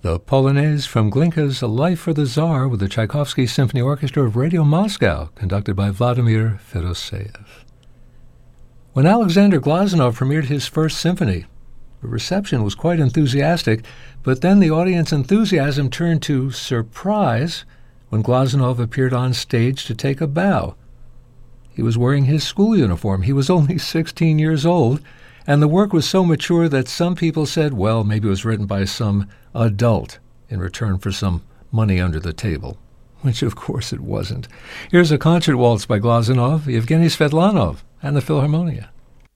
The Polonaise from Glinka's A Life for the Tsar with the Tchaikovsky Symphony Orchestra of Radio Moscow, conducted by Vladimir Fedoseev. When Alexander Glazunov premiered his first symphony, the reception was quite enthusiastic, but then the audience enthusiasm turned to surprise when Glazunov appeared on stage to take a bow. He was wearing his school uniform. He was only 16 years old, and the work was so mature that some people said, well, maybe it was written by some adult in return for some money under the table, which of course it wasn't. Here's a concert waltz by Glazunov, Yevgeny Svetlanov, and the Philharmonia.